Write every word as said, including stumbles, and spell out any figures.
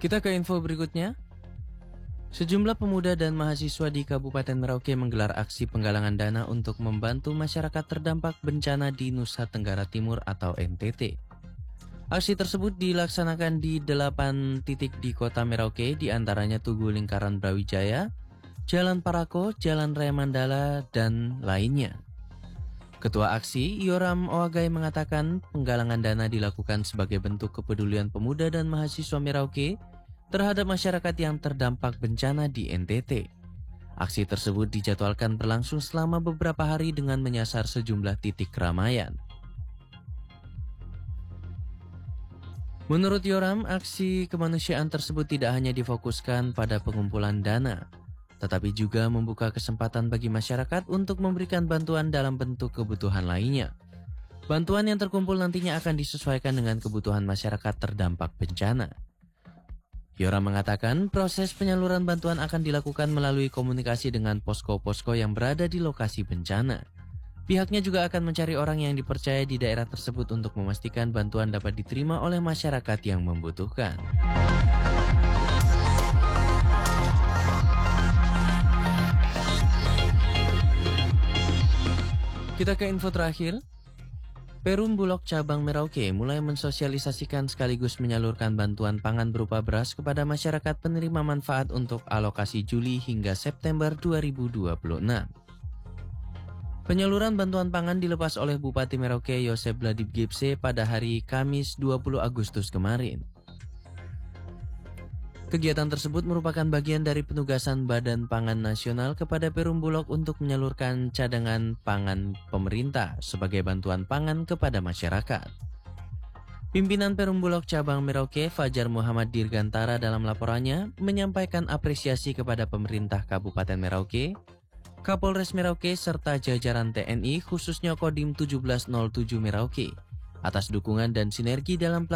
Kita ke info berikutnya. Sejumlah pemuda dan mahasiswa di Kabupaten Merauke menggelar aksi penggalangan dana untuk membantu masyarakat terdampak bencana di Nusa Tenggara Timur atau N T T. Aksi tersebut dilaksanakan di delapan titik di kota Merauke, diantaranya Tugu Lingkaran Brawijaya, Jalan Parako, Jalan Raya Mandala, dan lainnya. Ketua aksi, Yoram Owagai, mengatakan penggalangan dana dilakukan sebagai bentuk kepedulian pemuda dan mahasiswa Merauke terhadap masyarakat yang terdampak bencana di N T T. Aksi tersebut dijadwalkan berlangsung selama beberapa hari dengan menyasar sejumlah titik keramaian. Menurut Yoram, aksi kemanusiaan tersebut tidak hanya difokuskan pada pengumpulan dana, tetapi juga membuka kesempatan bagi masyarakat untuk memberikan bantuan dalam bentuk kebutuhan lainnya. Bantuan yang terkumpul nantinya akan disesuaikan dengan kebutuhan masyarakat terdampak bencana. Yoram mengatakan proses penyaluran bantuan akan dilakukan melalui komunikasi dengan posko-posko yang berada di lokasi bencana. Pihaknya juga akan mencari orang yang dipercaya di daerah tersebut untuk memastikan bantuan dapat diterima oleh masyarakat yang membutuhkan. Kita ke info terakhir. Perum Bulog Cabang Merauke mulai mensosialisasikan sekaligus menyalurkan bantuan pangan berupa beras kepada masyarakat penerima manfaat untuk alokasi Juli hingga September dua ribu dua puluh enam. Penyaluran bantuan pangan dilepas oleh Bupati Merauke Yosep Ladib Gipse pada hari Kamis dua puluh Agustus kemarin. Kegiatan tersebut merupakan bagian dari penugasan Badan Pangan Nasional kepada Perum Bulog untuk menyalurkan cadangan pangan pemerintah sebagai bantuan pangan kepada masyarakat. Pimpinan Perum Bulog Cabang Merauke, Fajar Muhammad Dirgantara, dalam laporannya menyampaikan apresiasi kepada pemerintah Kabupaten Merauke, Kapolres Merauke, serta jajaran T N I khususnya Kodim tujuh belas nol tujuh Merauke atas dukungan dan sinergi dalam